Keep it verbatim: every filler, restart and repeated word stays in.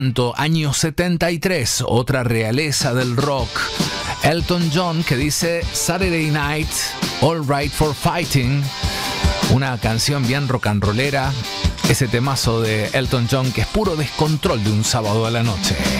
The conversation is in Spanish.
Año setenta y tres, otra realeza del rock, Elton John, que dice Saturday Night, All Right for Fighting, una canción bien rock and rollera, ese temazo de Elton John que es puro descontrol de un sábado a la noche.